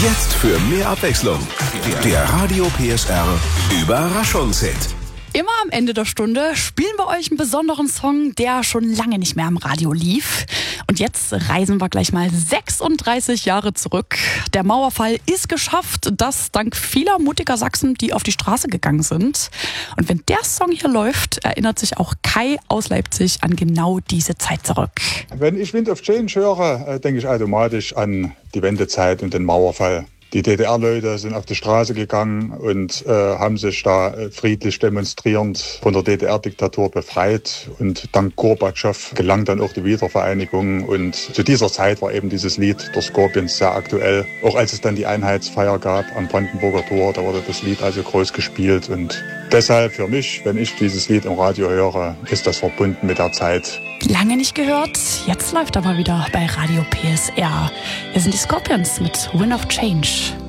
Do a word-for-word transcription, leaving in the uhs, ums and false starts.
Jetzt für mehr Abwechslung. Der Radio P S R Überraschungshit. Immer am Ende der Stunde spielen wir euch einen besonderen Song, der schon lange nicht mehr am Radio lief. Und jetzt reisen wir gleich mal sechsunddreißig Jahre zurück. Der Mauerfall ist geschafft, das dank vieler mutiger Sachsen, die auf die Straße gegangen sind. Und wenn der Song hier läuft, erinnert sich auch Kai aus Leipzig an genau diese Zeit zurück. Wenn ich Wind of Change höre, denke ich automatisch an die Wendezeit und den Mauerfall. Die D D R-Leute sind auf die Straße gegangen und äh, haben sich da äh, friedlich demonstrierend von der D D R-Diktatur befreit. Und dank Gorbatschow gelang dann auch die Wiedervereinigung. Und zu dieser Zeit war eben dieses Lied der Scorpions sehr aktuell. Auch als es dann die Einheitsfeier gab am Brandenburger Tor, da wurde das Lied also groß gespielt. Und deshalb für mich, wenn ich dieses Lied im Radio höre, ist das verbunden mit der Zeit. Lange nicht gehört, jetzt läuft er mal wieder bei Radio P S R. Wir sind die Scorpions mit Wind of Change.